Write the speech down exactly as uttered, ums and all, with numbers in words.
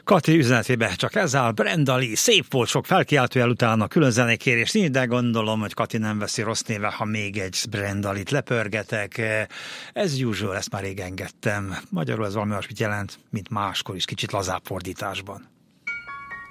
Kati üzenetébe csak ez áll. Brenda Lee, szép volt, sok felkiáltójel utána, külön zenékérés nincs, de gondolom, hogy Kati nem veszi rossz néve, ha még egy Brenda Lee-t lepörgetek. Ez usual, ezt már rég engedtem. Magyarul ez valami olyasmit jelent, mint máskor is, kicsit lazább fordításban.